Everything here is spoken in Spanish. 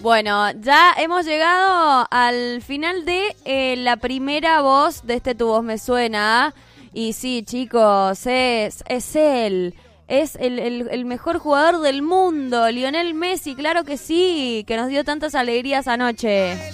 Bueno, ya hemos llegado al final de la primera voz de este Tu Voz Me Suena. Y sí, chicos, es él. Es el mejor jugador del mundo, Lionel Messi, claro que sí, que nos dio tantas alegrías anoche.